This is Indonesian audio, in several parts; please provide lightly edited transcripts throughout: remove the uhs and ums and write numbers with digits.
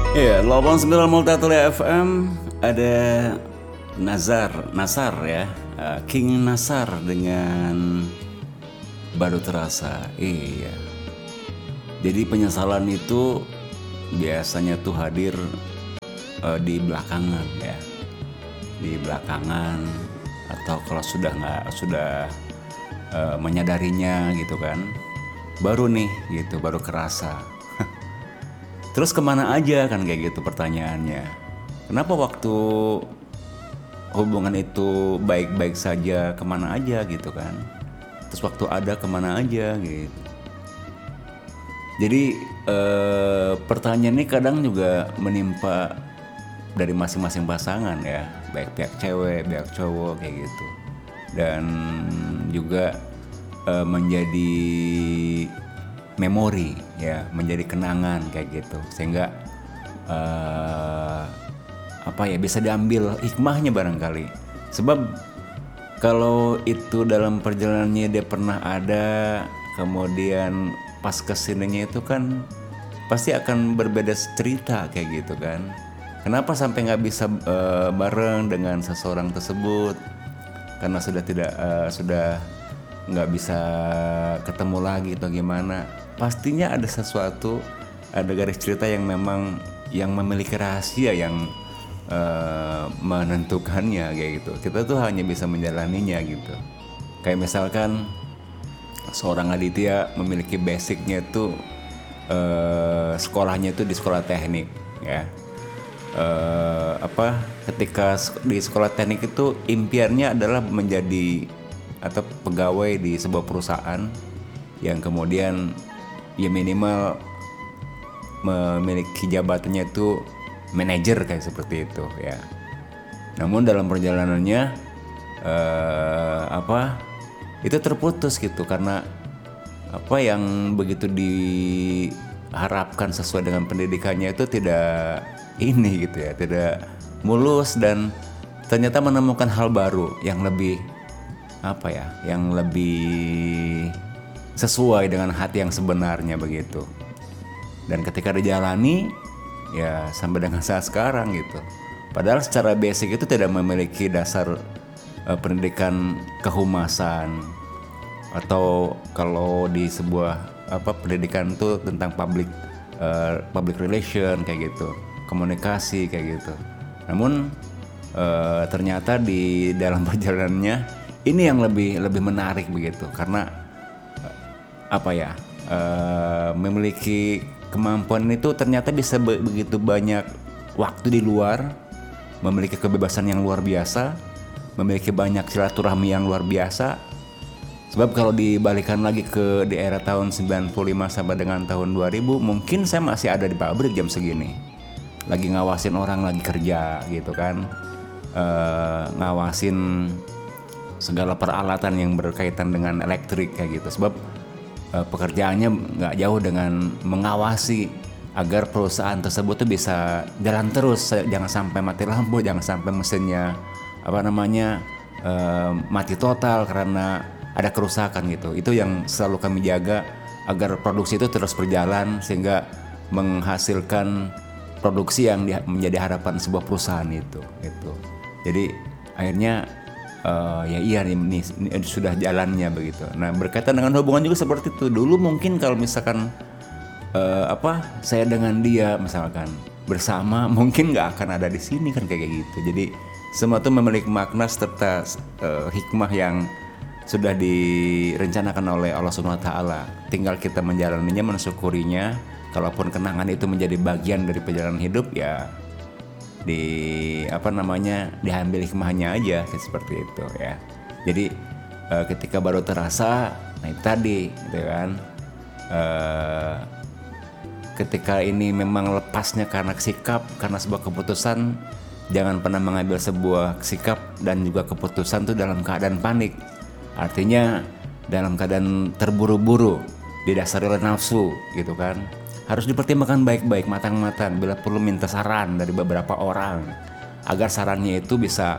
Iya, 89 Multatuli FM ada Nasar ya, King Nasar dengan Baru Terasa. Iya. Jadi penyesalan itu biasanya tuh hadir di belakangan ya, di belakangan atau kalau sudah menyadarinya gitu kan, baru nih gitu, baru kerasa. Terus kemana aja kan kayak gitu pertanyaannya. Kenapa waktu hubungan itu baik-baik saja kemana aja gitu kan. Terus waktu ada kemana aja gitu. Jadi pertanyaan ini kadang juga menimpa dari masing-masing pasangan ya. Baik pihak cewek, pihak cowok kayak gitu. Dan juga menjadi memori ya, menjadi kenangan kayak gitu, sehingga bisa diambil hikmahnya barangkali. Sebab kalau itu dalam perjalanannya dia pernah ada, kemudian pas kesininya itu kan pasti akan berbeda cerita kayak gitu kan. Kenapa sampai nggak bisa bareng dengan seseorang tersebut? Karena sudah nggak bisa ketemu lagi atau gimana? Pastinya ada sesuatu, ada garis cerita yang memang yang memiliki rahasia yang menentukannya kayak gitu. Kita tuh hanya bisa menjalaninya gitu. Kayak misalkan seorang Aditya memiliki basicnya tuh sekolahnya itu di sekolah teknik ya. Ketika di sekolah teknik itu impiannya adalah menjadi atau pegawai di sebuah perusahaan yang kemudian ya minimal memiliki jabatannya itu manajer kayak seperti itu ya. Namun dalam perjalanannya itu terputus gitu karena yang begitu diharapkan sesuai dengan pendidikannya itu tidak ini gitu ya, tidak mulus dan ternyata menemukan hal baru yang lebih yang lebih sesuai dengan hati yang sebenarnya begitu. Dan ketika dijalani ya sampai dengan saat sekarang gitu. Padahal secara basic itu tidak memiliki dasar pendidikan kehumasan, atau kalau di sebuah pendidikan itu tentang public relation kayak gitu, komunikasi kayak gitu. Namun ternyata di dalam perjalanannya ini yang lebih menarik begitu karena memiliki kemampuan itu ternyata bisa begitu banyak waktu di luar, memiliki kebebasan yang luar biasa, memiliki banyak silaturahmi yang luar biasa. Sebab kalau dibalikan lagi ke di era tahun 95 sampai dengan tahun 2000, mungkin saya masih ada di pabrik jam segini, lagi ngawasin orang lagi kerja gitu kan, ngawasin segala peralatan yang berkaitan dengan elektrik kayak gitu. Sebab pekerjaannya nggak jauh dengan mengawasi agar perusahaan tersebut tuh bisa jalan terus, jangan sampai mati lampu, jangan sampai mesinnya mati total karena ada kerusakan gitu. Itu yang selalu kami jaga agar produksi itu terus berjalan sehingga menghasilkan produksi yang menjadi harapan sebuah perusahaan itu gitu. Jadi akhirnya ini sudah jalannya begitu. Nah, berkaitan dengan hubungan juga seperti itu. Dulu mungkin kalau misalkan saya dengan dia misalkan bersama, mungkin nggak akan ada di sini kan kayak gitu. Jadi semua itu memiliki makna serta hikmah yang sudah direncanakan oleh Allah Subhanahu wa taala. Tinggal kita menjalaninya, mensyukurinya. Kalaupun kenangan itu menjadi bagian dari perjalanan hidup ya diambil hikmahnya aja seperti itu ya. Jadi ketika baru terasa, nah itu tadi gitu kan, ketika ini memang lepasnya karena sikap, karena sebuah keputusan. Jangan pernah mengambil sebuah sikap dan juga keputusan itu dalam keadaan panik, artinya dalam keadaan terburu-buru, didasari oleh nafsu gitu kan. Harus dipertimbangkan baik-baik, matang-matang. Bila perlu minta saran dari beberapa orang agar sarannya itu bisa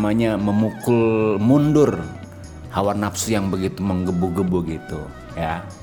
memukul mundur hawa nafsu yang begitu menggebu-gebu gitu ya.